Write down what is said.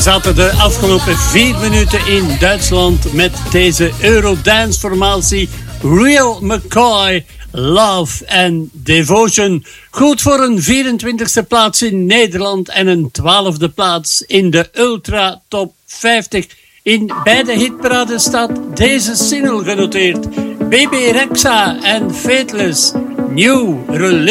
zaten de afgelopen 4 minuten in Duitsland met deze Eurodance-formatie Real McCoy, Love and Devotion. Goed voor een 24e plaats in Nederland en een 12e plaats in de Ultra Top 50. In beide hitparades staat deze single genoteerd. Bebe Rexha en Faithless, New Religion.